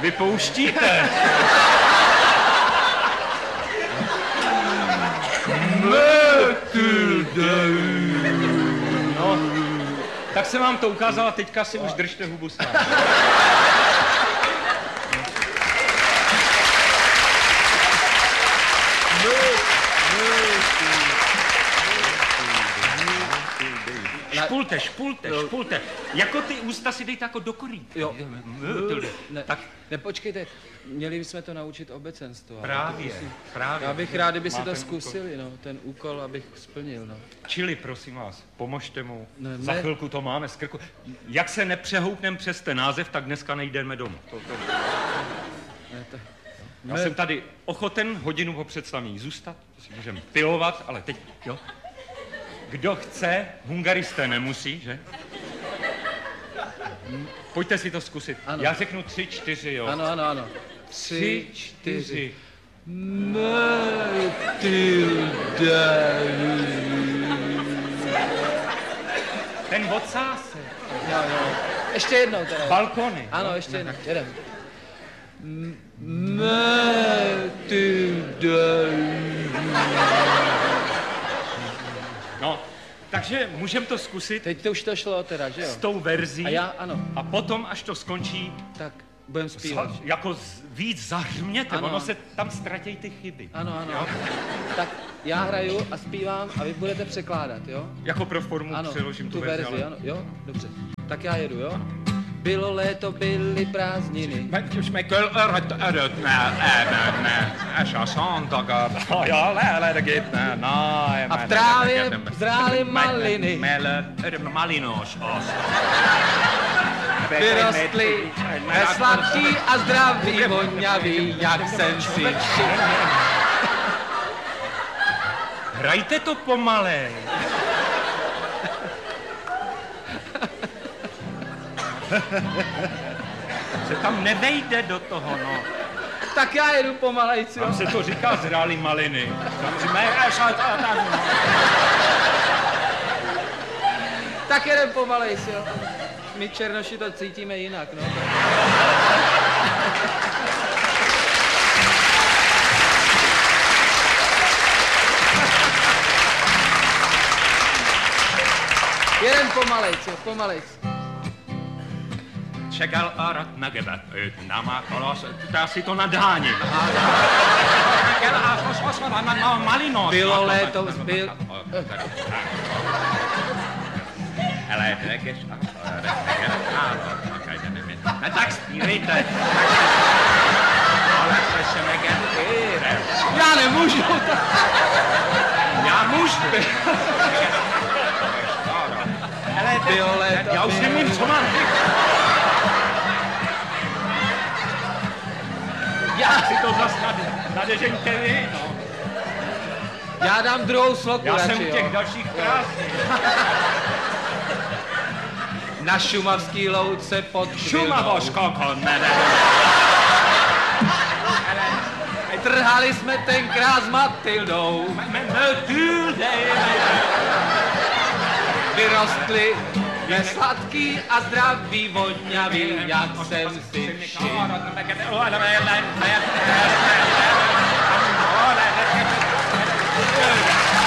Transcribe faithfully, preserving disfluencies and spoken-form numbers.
vypouštíte. No, tak jsem vám to ukázala, teďka si už držte hubu s námi. Špulte, špulte, špulte. Jako ty ústa si dejte jako do korí. Jo. Ne, tak ne, počkejte, měli bychom to naučit obecenstvo. Právě, právě. Já bych rád, kdyby si to zkusili, no, ten úkol, abych splnil, no. Čili, prosím vás, pomožte mu. Ne, Za ne. chvilku to máme z krku. Jak se nepřehoupneme přes ten název, tak dneska nejdeme domů. To, to... Ne, to... Já ne. jsem tady ochoten hodinu po představení zůstat, to si můžeme pilovat, ale teď, jo. Kdo chce, hungaristé nemusí, že? Pojďte si to zkusit. Ano. Já řeknu tři, čtyři, jo. Ano, ano, ano. Tři, čtyři. Ten odsásek. Jo, jo. Ještě jednou teda. Balkony. Ano, jo? ještě jednou. Jedem. No, takže můžeme to zkusit. Teď to už to šlo teda, že jo? S tou verzí. A já, ano. A potom, až to skončí, Tak, budem zpívat. za, jako z, víc zahřměte, Ano. ono se tam ztratějí ty chyby. Ano, ano. Jo? Tak já hraju a zpívám a vy budete překládat, jo? Jako pro formu Ano, přeložím tu, tu verzi, ale... ano, jo? Dobře. Tak já jedu, jo? Bylo léto, byly prázdniny. Just meg kell öröt, örötne, elmenne, es a szantagar, ja, le, le, gitne, na, A v trávě zrály maliny. Mele, malinos, os. Vyrostly sladký a zdravý, voňavý, jak jsem si všiml. Hrajte to pomalej. Se tam nevejde do toho, no. Tak já jedu pomalejc, jo? Tam se to říká zrály maliny. Tam si mé, až a tam, no. Tak jedem pomalejc, jo? My černoši to cítíme jinak, no. Jeden pomalejc, jo, pomalejc. Čekal arat nagebat, nama kolos, dá si to na dáni. Malinos. Bylo léto, byl... Ale drekeš a no tak zpívejte. Ale to se megen píre. Já nemůžu. Já můžu. Ale Bylo léto, já už nevím, co mám. Já si to zas nadežeňte vy, no. Já dám druhou sloku, Já radši, jsem u těch jo. dalších krásných. Na šumavský louce pod Šumavoško, konene. Trhali jsme tenkrát s Matildou. Vyrostli nesladký a zdravý, voňavý, jak jsem si všiml. Thank you.